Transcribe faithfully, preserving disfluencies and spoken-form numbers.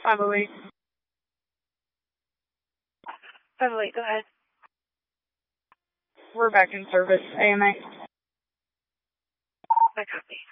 five oh eight. five oh eight, go ahead. We're back in service, A M A. I copy.